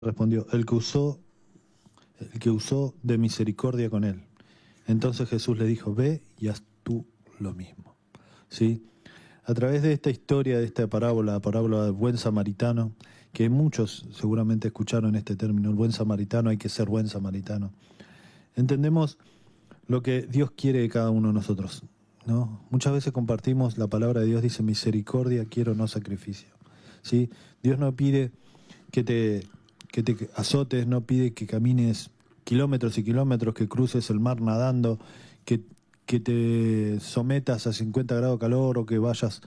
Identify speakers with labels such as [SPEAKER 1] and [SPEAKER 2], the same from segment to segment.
[SPEAKER 1] respondió, el que usó de misericordia con él. Entonces Jesús le dijo, ve y haz tú lo mismo. ¿Sí? A través de esta historia, de esta parábola, la parábola del buen samaritano, que muchos seguramente escucharon este término, el buen samaritano, hay que ser buen samaritano. Entendemos lo que Dios quiere de cada uno de nosotros, ¿no? Muchas veces compartimos la palabra de Dios, dice misericordia quiero, no sacrificio. ¿Sí? Dios no pide que te azotes, no pide que camines kilómetros y kilómetros, que cruces el mar nadando, que te sometas a 50 grados de calor o que vayas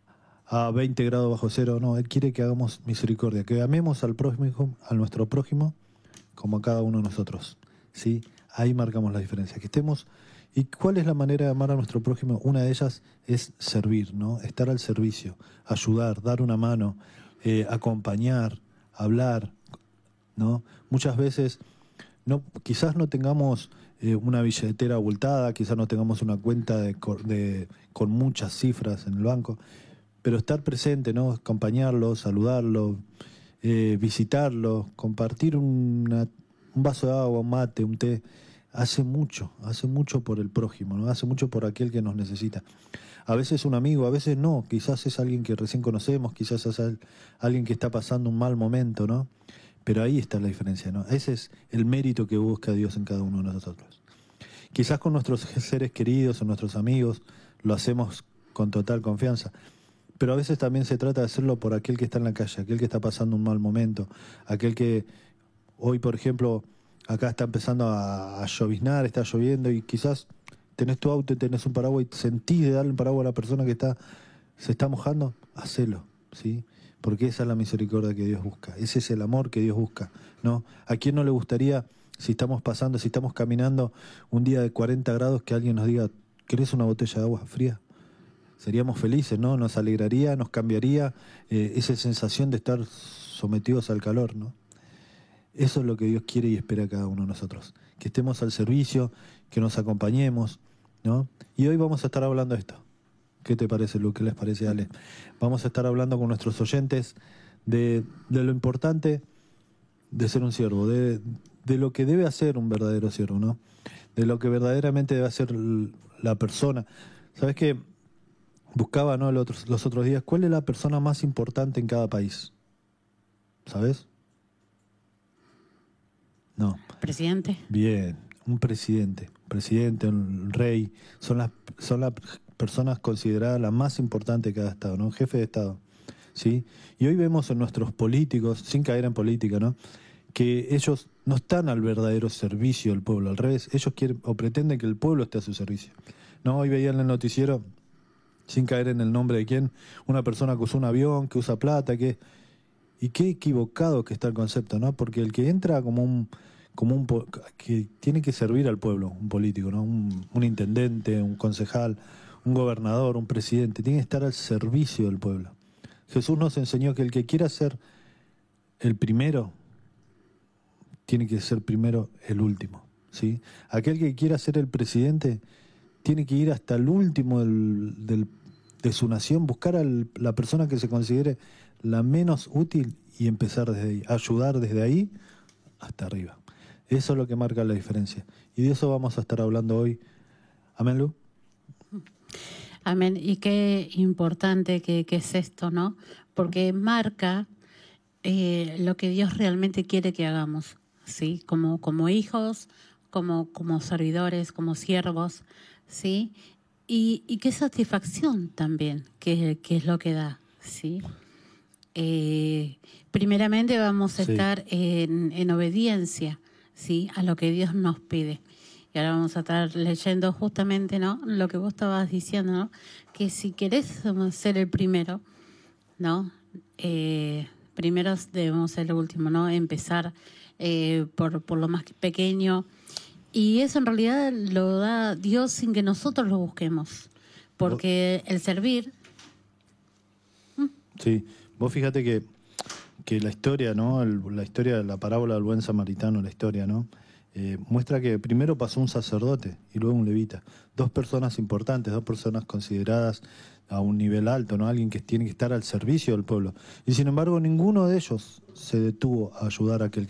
[SPEAKER 1] a 20 grados bajo cero. No, Él quiere que hagamos misericordia, que amemos al prójimo, a nuestro prójimo, como a cada uno de nosotros. ¿Sí? Ahí marcamos la diferencia. Que estemos. ¿Y cuál es la manera de amar a nuestro prójimo? Una de ellas es servir, ¿no? Estar al servicio, ayudar, dar una mano, acompañar, hablar, ¿no? Muchas veces quizás no tengamos una billetera abultada, quizás no tengamos una cuenta con muchas cifras en el banco, pero estar presente, ¿no? Acompañarlo, saludarlo, visitarlo, compartir un vaso de agua, un mate, un té, hace mucho por el prójimo, ¿no? Hace mucho por aquel que nos necesita. A veces un amigo, a veces no, quizás es alguien que recién conocemos, quizás es alguien que está pasando un mal momento, ¿no? Pero ahí está la diferencia, ¿no? Ese es el mérito que busca Dios en cada uno de nosotros. Quizás con nuestros seres queridos o nuestros amigos lo hacemos con total confianza, pero a veces también se trata de hacerlo por aquel que está en la calle, aquel que está pasando un mal momento, aquel que hoy, por ejemplo, acá está empezando a lloviznar, está lloviendo y quizás tenés tu auto y tenés un paraguas y sentís de darle un paraguas a la persona que se está mojando, hacelo, ¿sí? Porque esa es la misericordia que Dios busca, ese es el amor que Dios busca, ¿no? ¿A quién no le gustaría, si estamos caminando un día de 40 grados, que alguien nos diga, ¿querés una botella de agua fría? Seríamos felices, ¿no? Nos alegraría, nos cambiaría esa sensación de estar sometidos al calor, ¿no? Eso es lo que Dios quiere y espera a cada uno de nosotros, que estemos al servicio, que nos acompañemos, ¿no? Y hoy vamos a estar hablando de esto. ¿Qué te parece, Lu? ¿Qué les parece, Ale? Vamos a estar hablando con nuestros oyentes de lo importante de ser un siervo, de lo que debe hacer un verdadero siervo, ¿no? De lo que verdaderamente debe hacer la persona. ¿Sabes qué? Buscaba, ¿no? Los otros días, ¿cuál es la persona más importante en cada país? ¿Sabes? No.
[SPEAKER 2] ¿Presidente?
[SPEAKER 1] Bien, un presidente, un rey, son las personas consideradas las más importantes de cada estado, ¿no? Un jefe de estado, ¿sí? Y hoy vemos en nuestros políticos, sin caer en política, ¿no? Que ellos no están al verdadero servicio del pueblo, al revés, ellos quieren o pretenden que el pueblo esté a su servicio. No, hoy veía en el noticiero, sin caer en el nombre de quién, una persona que usa un avión, que usa plata, y qué equivocado que está el concepto, ¿no? Porque el que entra que tiene que servir al pueblo, un político, ¿no? Un intendente, un concejal, un gobernador, un presidente, tiene que estar al servicio del pueblo. Jesús nos enseñó que el que quiera ser el primero, tiene que ser primero el último, ¿sí? Aquel que quiera ser el presidente, tiene que ir hasta el último de su nación, buscar a la persona que se considere la menos útil y empezar desde ahí, ayudar desde ahí hasta arriba. Eso es lo que marca la diferencia. Y de eso vamos a estar hablando hoy. Amén, Lu.
[SPEAKER 2] Amén. Y qué importante que es esto, ¿no? Porque marca lo que Dios realmente quiere que hagamos, ¿sí? Como hijos, como servidores, como siervos, ¿sí? Y qué satisfacción también, que es lo que da, ¿sí? Primeramente vamos a estar en obediencia, ¿sí? A lo que Dios nos pide. Y ahora vamos a estar leyendo justamente, ¿no? Lo que vos estabas diciendo, ¿no? Que si querés ser el primero, ¿no? Primero debemos ser el último, ¿no? Empezar por lo más pequeño. Y eso en realidad lo da Dios sin que nosotros lo busquemos. Porque el servir...
[SPEAKER 1] Sí, vos fíjate que la historia, ¿no? La historia de la parábola del buen samaritano, la historia, ¿no? muestra que primero pasó un sacerdote y luego un levita. Dos personas importantes, dos personas consideradas a un nivel alto, ¿no? Alguien que tiene que estar al servicio del pueblo. Y sin embargo, ninguno de ellos se detuvo a ayudar a aquel que